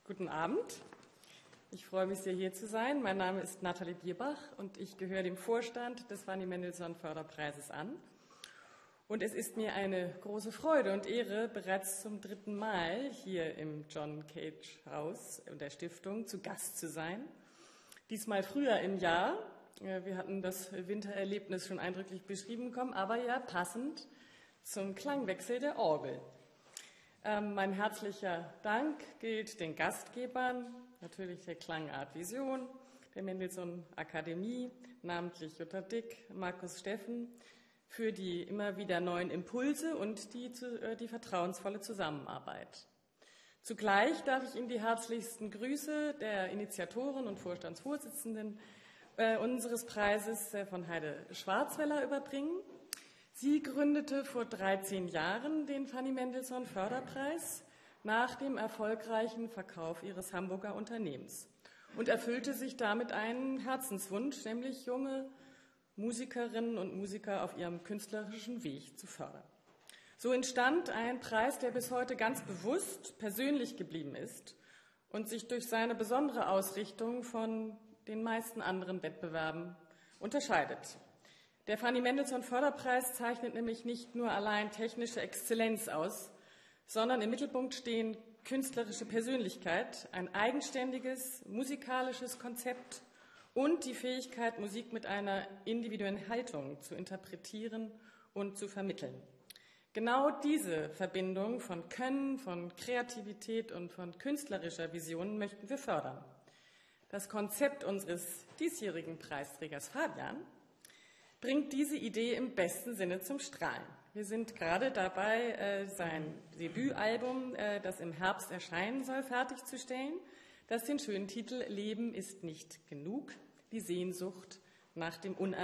Guten Abend. Ich freue mich sehr, hier zu sein. Mein Name ist Nathalie Bierbach und ich gehöre dem Vorstand des Fanny Mendelssohn Förderpreises an. Und es ist mir eine große Freude und Ehre, bereits zum 3. Mal hier im John Cage Haus und der Stiftung zu Gast zu sein. Diesmal früher im Jahr. Wir hatten das Wintererlebnis schon eindrücklich beschrieben bekommen, aber ja passend zum Klangwechsel der Orgel. Mein herzlicher Dank gilt den Gastgebern, natürlich der Klangart Vision, der Mendelssohn Akademie, namentlich Jutta Dick, Markus Steffen, für die immer wieder neuen Impulse und die vertrauensvolle Zusammenarbeit. Zugleich darf ich Ihnen die herzlichsten Grüße der Initiatoren und Vorstandsvorsitzenden unseres Preises von Heide Schwarzweller überbringen. Sie gründete vor 13 Jahren den Fanny Mendelssohn Förderpreis nach dem erfolgreichen Verkauf ihres Hamburger Unternehmens und erfüllte sich damit einen Herzenswunsch, nämlich junge Musikerinnen und Musiker auf ihrem künstlerischen Weg zu fördern. So entstand ein Preis, der bis heute ganz bewusst persönlich geblieben ist und sich durch seine besondere Ausrichtung von den meisten anderen Wettbewerben unterscheidet. Der Fanny Mendelssohn Förderpreis zeichnet nämlich nicht nur allein technische Exzellenz aus, sondern im Mittelpunkt stehen künstlerische Persönlichkeit, ein eigenständiges musikalisches Konzept und die Fähigkeit, Musik mit einer individuellen Haltung zu interpretieren und zu vermitteln. Genau diese Verbindung von Können, von Kreativität und von künstlerischer Vision möchten wir fördern. Das Konzept unseres diesjährigen Preisträgers Fabian bringt diese Idee im besten Sinne zum Strahlen. Wir sind gerade dabei, sein Debütalbum, das im Herbst erscheinen soll, fertigzustellen, das den schönen Titel »Leben ist nicht genug, die Sehnsucht nach dem